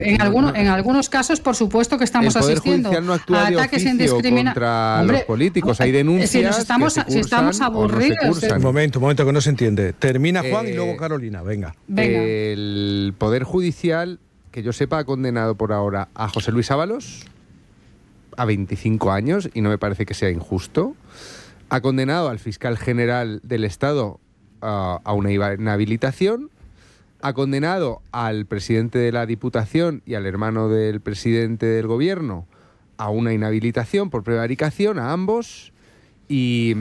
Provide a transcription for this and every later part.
En algunos casos, por supuesto que estamos asistiendo no a ataques indiscriminados contra los políticos. Hay denuncias si estamos aburridos. Un momento, que no se entiende. Termina Juan y luego Carolina. Venga. El Poder Judicial, que yo sepa, ha condenado por ahora a José Luis Ábalos a 25 años, y no me parece que sea injusto. Ha condenado al fiscal general del Estado a una inhabilitación. Ha condenado al presidente de la Diputación y al hermano del presidente del Gobierno a una inhabilitación por prevaricación, a ambos, y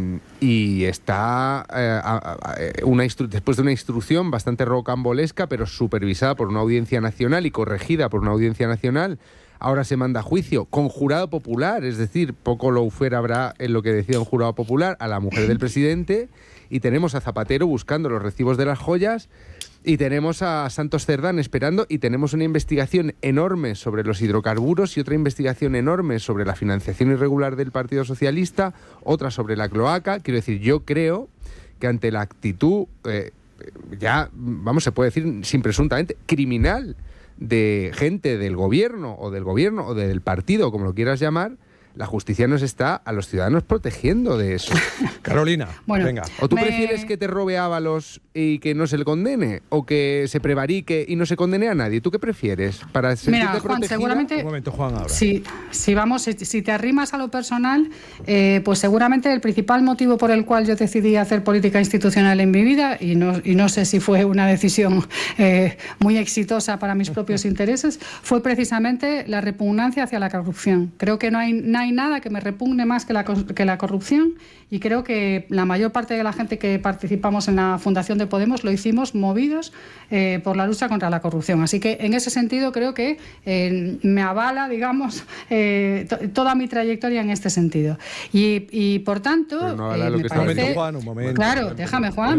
está después de una instrucción bastante rocambolesca, pero supervisada por una audiencia nacional y corregida por una audiencia nacional. Ahora se manda a juicio con jurado popular, es decir, poco lawfare habrá en lo que decida un jurado popular, a la mujer del presidente, y tenemos a Zapatero buscando los recibos de las joyas, y tenemos a Santos Cerdán esperando, y tenemos una investigación enorme sobre los hidrocarburos y otra investigación enorme sobre la financiación irregular del Partido Socialista, otra sobre la cloaca. Quiero decir, yo creo que ante la actitud, se puede decir sin presuntamente, criminal de gente del gobierno o del partido, como lo quieras llamar, la justicia nos está a los ciudadanos protegiendo de eso. Carolina, venga. ¿O tú prefieres que te robe Ábalos y que no se le condene? ¿O que se prevarique y no se condene a nadie? ¿Tú qué prefieres? ¿Para sentirte Juan, protegida? seguramente... Un momento, Juan, ahora. Si te arrimas a lo personal, pues seguramente el principal motivo por el cual yo decidí hacer política institucional en mi vida, y no sé si fue una decisión muy exitosa para mis propios intereses, fue precisamente la repugnancia hacia la corrupción. Creo que no hay nada que me repugne más que la corrupción, y creo que la mayor parte de la gente que participamos en la fundación de Podemos lo hicimos movidos por la lucha contra la corrupción. Así que en ese sentido creo que me avala, digamos, toda mi trayectoria en este sentido. Y por tanto, me parece... Juan, un momento. Claro, déjame, Juan.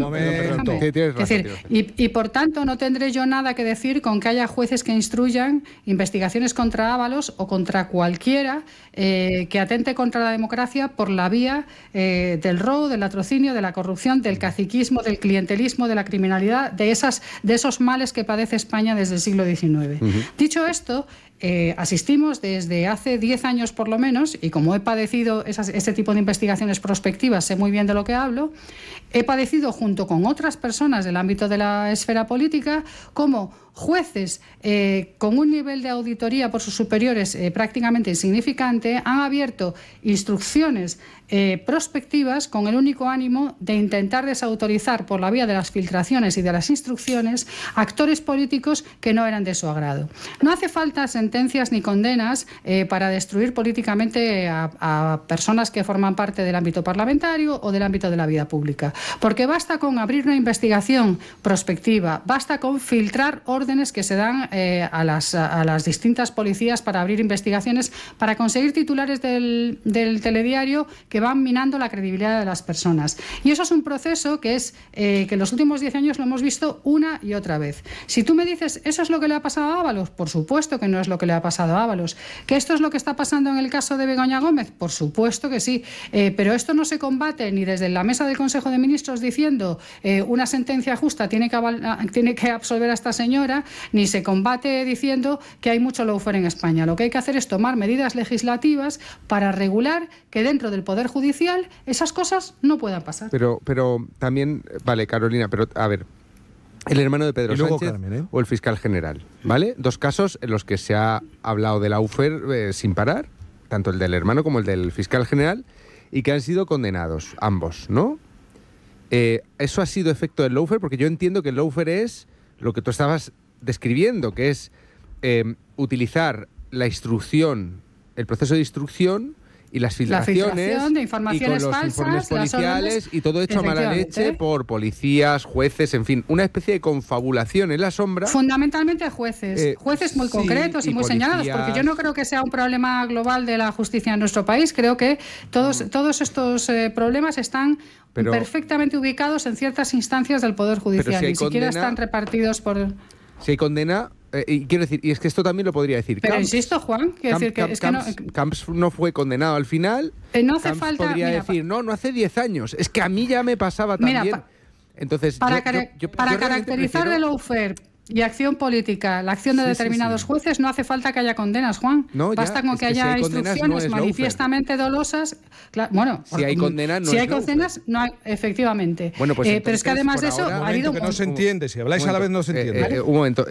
Y por tanto no tendré yo nada que decir con que haya jueces que instruyan investigaciones contra Ábalos o contra cualquiera que atente contra la democracia por la vía del robo, del latrocinio, de la corrupción, del caciquismo, del clientelismo, de la criminalidad, de esos males que padece España desde el siglo XIX. Dicho esto, asistimos desde hace 10 años por lo menos, y como he padecido este tipo de investigaciones prospectivas, sé muy bien de lo que hablo, he padecido junto con otras personas del ámbito de la esfera política como jueces con un nivel de auditoría por sus superiores prácticamente insignificante han abierto instrucciones prospectivas con el único ánimo de intentar desautorizar por la vía de las filtraciones y de las instrucciones actores políticos que no eran de su agrado. No hace falta sentencias ni condenas para destruir políticamente a personas que forman parte del ámbito parlamentario o del ámbito de la vida pública, porque basta con abrir una investigación prospectiva, basta con filtrar órdenes que se dan a las distintas policías para abrir investigaciones, para conseguir titulares del telediario que van minando la credibilidad de las personas. Y eso es un proceso que en los últimos 10 años lo hemos visto una y otra vez. Si tú me dices, ¿eso es lo que le ha pasado a Ábalos? Por supuesto que no es lo que le ha pasado a Ábalos. ¿Que esto es lo que está pasando en el caso de Begoña Gómez? Por supuesto que sí. Pero esto no se combate ni desde la mesa del Consejo de Ministros diciendo una sentencia justa tiene que absolver a esta señora, ni se combate diciendo que hay mucho lawfare en España. Lo que hay que hacer es tomar medidas legislativas para regular que dentro del Poder Judicial esas cosas no puedan pasar. Pero también, vale, Carolina, pero a ver, el hermano de Pedro Sánchez, Carmen, o el fiscal general, ¿vale? Dos casos en los que se ha hablado de lawfare sin parar, tanto el del hermano como el del fiscal general, y que han sido condenados, ambos, ¿no? ¿Eso ha sido efecto del lawfare? Porque yo entiendo que el lawfare es lo que tú estabas describiendo, que es utilizar la instrucción, el proceso de instrucción y las filtraciones de informaciones y con los falsas, informes policiales y todo hecho a mala leche por policías, jueces, en fin, una especie de confabulación en la sombra. Fundamentalmente jueces muy concretos y muy señalados, porque yo no creo que sea un problema global de la justicia en nuestro país. Creo que todos estos problemas están perfectamente ubicados en ciertas instancias del Poder Judicial, ni siquiera están repartidos por... Si hay condena, y quiero decir, y es que esto también lo podría decir pero Camps. Insisto, Juan, Camps no fue condenado al final. No hace Camps falta... podría decir, no hace 10 años. Es que a mí ya me pasaba también. Entonces, para caracterizar de lawfare y acción política. La acción de determinados jueces no hace falta que haya condenas, Juan. No, basta con que haya instrucciones manifiestamente dolosas. Bueno, si hay condenas, no si es hay condenas, no hay, efectivamente. Bueno, pues pero es que además de eso ha habido... que no se entiende, si habláis a la vez no se entiende. Un momento,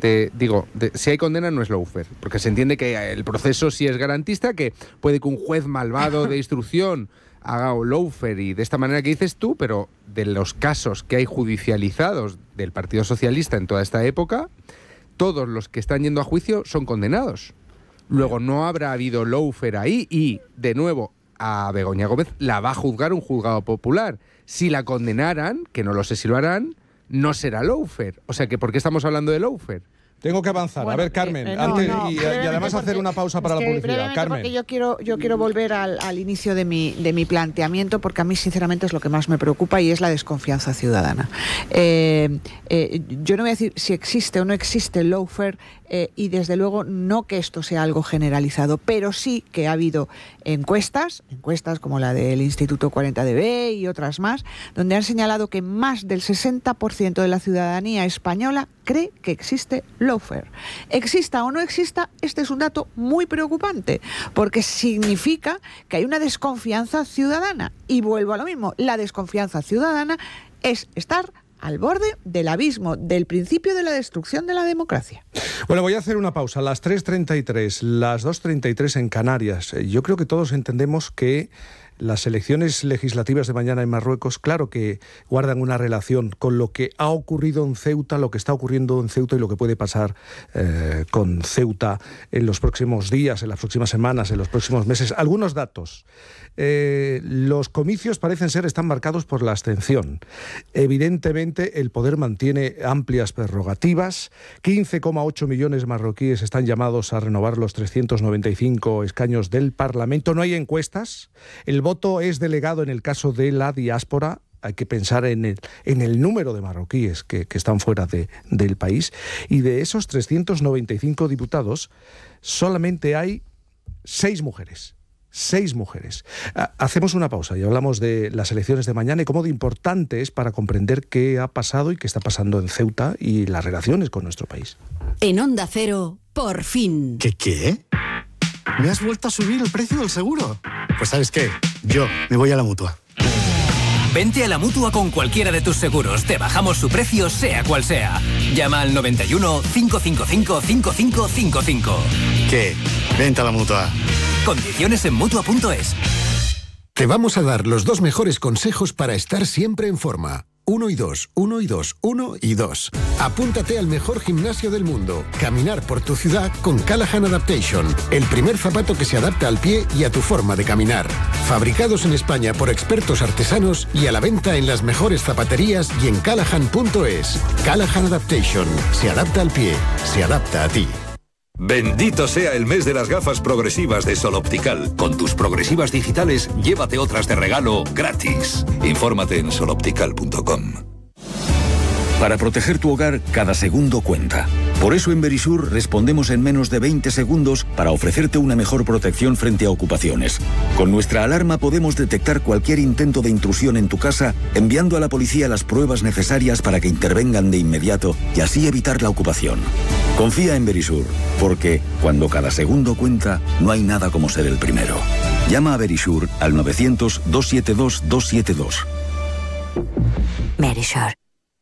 si hay condenas no es lawfare, porque se entiende que el proceso sí es garantista, que puede que un juez malvado de instrucción haga lawfare y de esta manera que dices tú, pero de los casos que hay judicializados del Partido Socialista en toda esta época, todos los que están yendo a juicio son condenados. Luego no habrá habido lawfare ahí y, de nuevo, a Begoña Gómez la va a juzgar un juzgado popular. Si la condenaran, que no lo sé si lo harán, no será lawfare. O sea que, ¿por qué estamos hablando de lawfare? Tengo que avanzar. Bueno, a ver, Carmen, y además hacer una pausa para la publicidad. Carmen. Porque yo quiero volver al inicio de mi planteamiento, porque a mí sinceramente es lo que más me preocupa y es la desconfianza ciudadana. Yo no voy a decir si existe o no existe el lawfare, y desde luego no que esto sea algo generalizado, pero sí que ha habido encuestas como la del Instituto 40DB y otras más, donde han señalado que más del 60% de la ciudadanía española cree que existe lawfare. Exista o no exista, este es un dato muy preocupante, porque significa que hay una desconfianza ciudadana. Y vuelvo a lo mismo, la desconfianza ciudadana es estar al borde del abismo, del principio de la destrucción de la democracia. Bueno, voy a hacer una pausa. Las 3:33, las 2:33 en Canarias. Yo creo que todos entendemos que las elecciones legislativas de mañana en Marruecos, claro que guardan una relación con lo que ha ocurrido en Ceuta, lo que está ocurriendo en Ceuta y lo que puede pasar con Ceuta en los próximos días, en las próximas semanas, en los próximos meses. Algunos datos. Los comicios están marcados por la abstención. Evidentemente, el poder mantiene amplias prerrogativas. 15,8 millones de marroquíes están llamados a renovar los 395 escaños del Parlamento. No hay encuestas. El voto es delegado en el caso de la diáspora. Hay que pensar en el número de marroquíes que están fuera del país. Y de esos 395 diputados, solamente hay 6 mujeres. 6 mujeres. Hacemos una pausa y hablamos de las elecciones de mañana y cómo de importante es para comprender qué ha pasado y qué está pasando en Ceuta y las relaciones con nuestro país. En Onda Cero, por fin. ¿Qué? ¿Me has vuelto a subir el precio del seguro? Pues ¿sabes qué? Yo me voy a la Mutua. Vente a la Mutua con cualquiera de tus seguros. Te bajamos su precio, sea cual sea. Llama al 91 555 5555. ¿Qué? Vente a la Mutua. Condiciones en Mutua.es. Te vamos a dar los 2 mejores consejos para estar siempre en forma. 1 y 2, 1 y 2, 1 y 2. Apúntate al mejor gimnasio del mundo. Caminar por tu ciudad con Callahan Adaptation. El primer zapato que se adapta al pie y a tu forma de caminar. Fabricados en España por expertos artesanos y a la venta en las mejores zapaterías y en Callahan.es. Callahan Adaptation. Se adapta al pie. Se adapta a ti. Bendito sea el mes de las gafas progresivas de Sol Optical. Con tus progresivas digitales, llévate otras de regalo gratis. Infórmate en soloptical.com. Para proteger tu hogar, cada segundo cuenta. Por eso en Verisur respondemos en menos de 20 segundos para ofrecerte una mejor protección frente a ocupaciones. Con nuestra alarma podemos detectar cualquier intento de intrusión en tu casa, enviando a la policía las pruebas necesarias para que intervengan de inmediato y así evitar la ocupación. Confía en Verisur, porque cuando cada segundo cuenta, no hay nada como ser el primero. Llama a Verisur al 900-272-272. Verisur.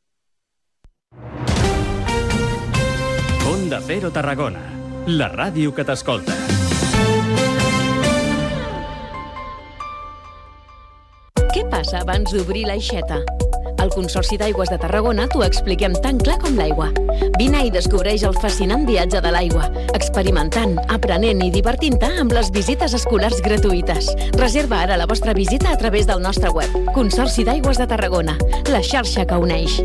Onda Cero Tarragona, la ràdio que t'escolta. Què passa abans d'obrir l'aixeta? Al Consorci d'Aigües de Tarragona t'ho expliquem tan clar com l'aigua. Vine i descobreix el fascinant viatge de l'aigua, experimentant, aprenent i divertint-te amb les visites escolars gratuïtes. Reserva ara la vostra visita a través del nostre web. Consorci d'Aigües de Tarragona, la xarxa que uneix.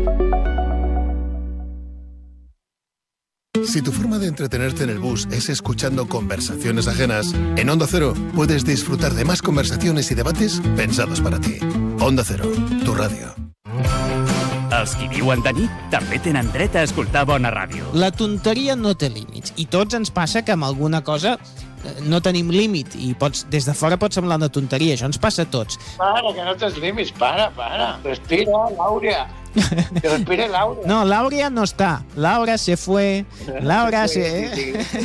Si tu forma de entretenerte en el bus es escuchando conversaciones ajenas, en Onda Cero puedes disfrutar de más conversaciones y debates pensados para ti. Onda Cero, tu ràdio. Els qui viuen de nit també tenen dret a escoltar bona ràdio. La tonteria no té límits i tots ens passa que amb alguna cosa no tenim límit i des de fora pot semblar una tonteria, això ens passa a tots. Para, que no tens límits, para. Respira, Laura. Que respire Laura. No, Laura no está. Laura se fue. Laura se...